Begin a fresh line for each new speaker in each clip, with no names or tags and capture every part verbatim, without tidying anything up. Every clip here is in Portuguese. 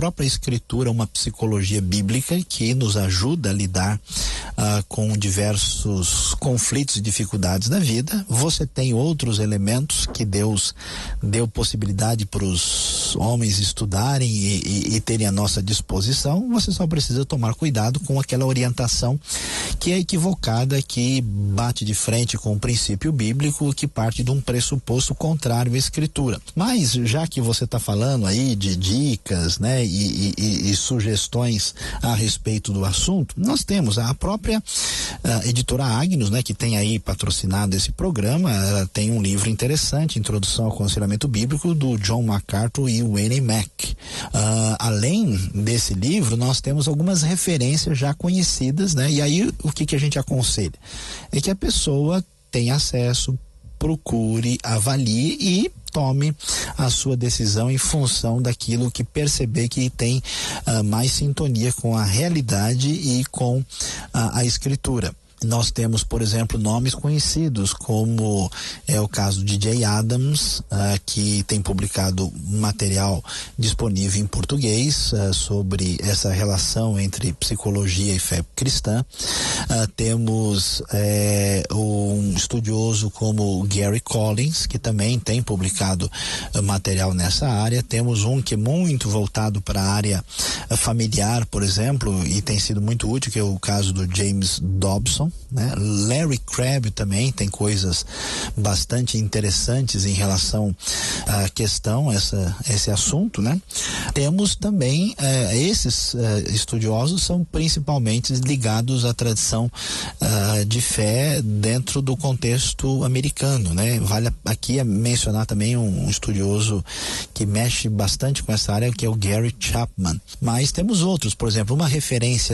própria escritura uma psicologia bíblica que nos ajuda a lidar uh, com diversos conflitos e dificuldades da vida. Você tem outros elementos que Deus deu possibilidade para os homens estudarem e, e, e terem à nossa disposição. Você só precisa tomar cuidado com aquela orientação que é equivocada, que bate de frente com o princípio bíblico, que parte de um pressuposto contrário à escritura. Mas já que você está falando aí de dicas, né, e, e, e sugestões a respeito do assunto, nós temos a própria uh, editora Agnus, né, que tem aí patrocinado esse programa. Ela tem um livro interessante, Introdução ao Aconselhamento Bíblico, do John MacArthur e Wayne Mack. Uh, além desse livro, nós temos algumas referências já conhecidas, né? E aí o que que a gente aconselha? É que a pessoa tenha acesso, procure, avalie e tome a sua decisão em função daquilo que perceber que tem uh, mais sintonia com a realidade e com uh, a escritura. Nós temos, por exemplo, nomes conhecidos, como é o caso de Jay Adams, uh, que tem publicado material disponível em português uh, sobre essa relação entre psicologia e fé cristã. Uh, temos eh, um estudioso como Gary Collins, que também tem publicado uh, material nessa área. Temos um que é muito voltado para a área uh, familiar, por exemplo, e tem sido muito útil, que é o caso do James Dobson. Né? Larry Crabb também tem coisas bastante interessantes em relação à questão, essa, esse assunto, né? Temos também, eh, esses eh, estudiosos são principalmente ligados à tradição eh, de fé dentro do contexto americano, né? Vale aqui mencionar também um, um estudioso que mexe bastante com essa área, que é o Gary Chapman. Mas temos outros, por exemplo, uma referência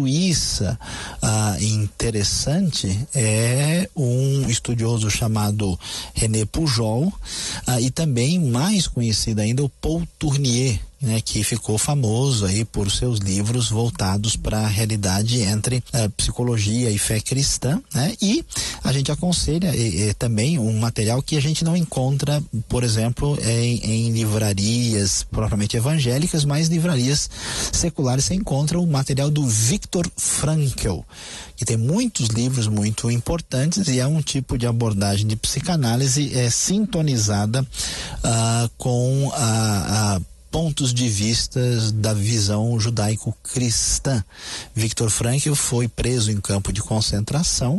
suíça ah, interessante é um estudioso chamado René Pujol, ah, e também mais conhecido ainda o Paul Tournier, né, que ficou famoso aí por seus livros voltados para a realidade entre uh, psicologia e fé cristã, né? E a gente aconselha e, e, também um material que a gente não encontra, por exemplo, em, em livrarias propriamente evangélicas, mas livrarias seculares. Você encontra o material do Viktor Frankl, que tem muitos livros muito importantes e é um tipo de abordagem de psicanálise é, sintonizada uh, com a, a pontos de vistas da visão judaico-cristã. Viktor Frankl foi preso em campo de concentração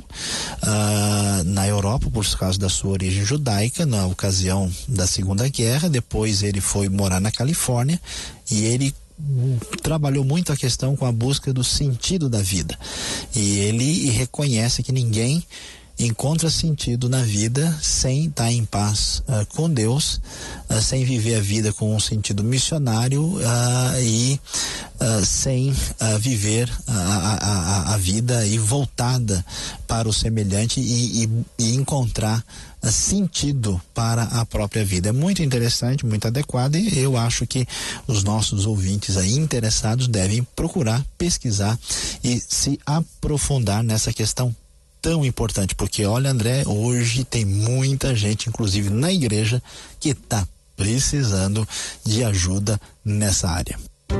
uh, na Europa por causa da sua origem judaica na ocasião da Segunda Guerra. Depois ele foi morar na Califórnia e ele trabalhou muito a questão com a busca do sentido da vida. E ele reconhece que ninguém encontra sentido na vida sem estar em paz uh, com Deus, uh, sem viver a vida com um sentido missionário uh, e uh, sem uh, viver a, a, a vida aí voltada para o semelhante e, e, e encontrar uh, sentido para a própria vida. É muito interessante, muito adequado, e eu acho que os nossos ouvintes aí interessados devem procurar pesquisar e se aprofundar nessa questão tão importante, porque olha, André, hoje tem muita gente, inclusive na igreja, que está precisando de ajuda nessa área.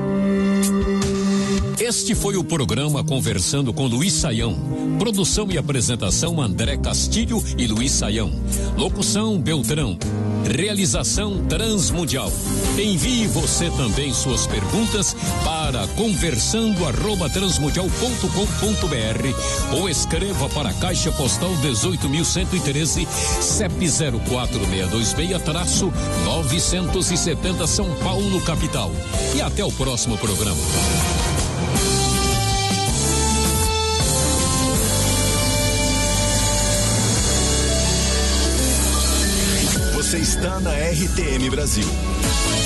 Este foi o programa Conversando com Luiz Saião. Produção e apresentação André Castilho e Luiz Saião. Locução Beltrão. Realização Transmundial. Envie você também suas perguntas para conversando arroba transmundial ponto com ponto br ou escreva para a Caixa Postal dezoito mil cento e treze, C E P zero quatro seis dois seis novecentos e setenta São Paulo, capital. E até o próximo programa.
Você está na R T M Brasil.